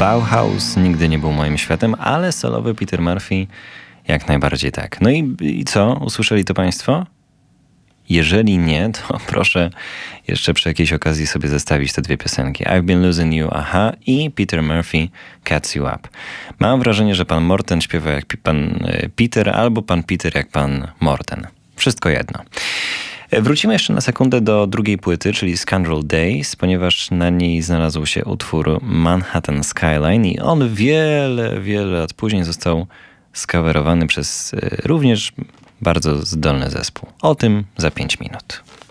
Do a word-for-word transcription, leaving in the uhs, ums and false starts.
Bauhaus nigdy nie był moim światem, ale solowy Peter Murphy jak najbardziej tak. No i, i co? Usłyszeli to państwo? Jeżeli nie, to proszę jeszcze przy jakiejś okazji sobie zestawić te dwie piosenki. I've Been Losing You, aha, i Peter Murphy, Catch You Up. Mam wrażenie, że pan Morten śpiewa jak pan Peter, albo pan Peter jak pan Morten. Wszystko jedno. Wrócimy jeszcze na sekundę do drugiej płyty, czyli Scoundrel Days, ponieważ na niej znalazł się utwór Manhattan Skyline i on wiele, wiele lat później został skawerowany przez również bardzo zdolny zespół. O tym za pięć minut.